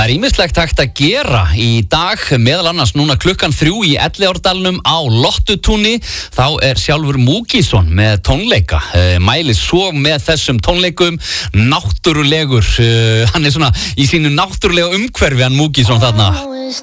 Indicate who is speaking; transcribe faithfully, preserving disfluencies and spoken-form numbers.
Speaker 1: Það er ýmislegt hægt að gera í dag, meðal annars núna klukkan þrjú í Elliðaárdalnum á Lottutúni. Þá er sjálfur Múkisson með tónleika, mælir svo með þessum tónleikum, náttúrulegur, hann er svona í sínu náttúrulega umhverfi hann Múkisson þarna.